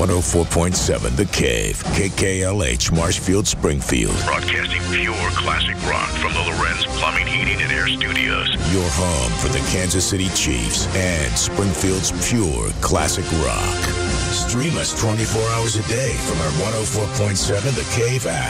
104.7 The Cave, KKLH, Marshfield, Springfield. Broadcasting pure classic rock from the Lorenz Plumbing, Heating, and Air Studios. Your home for the Kansas City Chiefs and Springfield's pure classic rock. Stream us 24 hours a day from our 104.7 The Cave app.